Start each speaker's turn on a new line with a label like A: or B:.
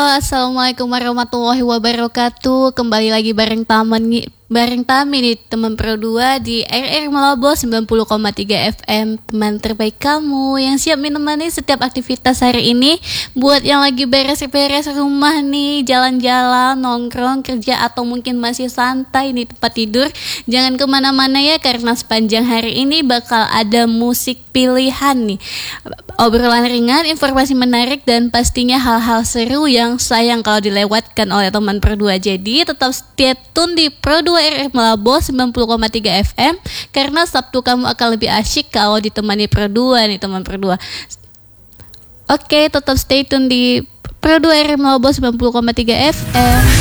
A: Assalamualaikum warahmatullahi wabarakatuh. Kembali lagi bareng Tami nih teman Pro 2 di RR Malabo 90,3 FM, teman terbaik kamu yang siap menemani setiap aktivitas hari ini. Buat yang lagi beres-beres rumah nih, jalan-jalan, nongkrong, kerja, atau mungkin masih santai di tempat tidur, jangan kemana-mana ya, karena sepanjang hari ini bakal ada musik pilihan nih, obrolan ringan, informasi menarik, dan pastinya hal-hal seru yang sayang kalau dilewatkan oleh teman Pro 2. Jadi tetap stay tune di Pro 2 RR Malabo 90,3 FM, karena Sabtu kamu akan lebih asyik kalau ditemani Pro 2 nih teman Pro 2. Oke, tetap stay tune di Pro 2 RR Malabo 90,3 FM.